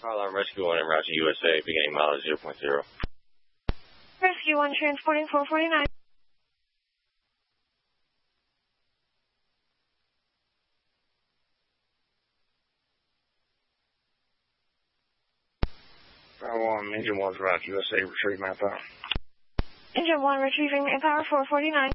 Alarm Rescue 1 en route to USA, beginning mileage 0.0. Rescue 1 transporting 449. Engine 1's route to USA, retrieve manpower. Engine 1 retrieving manpower 449.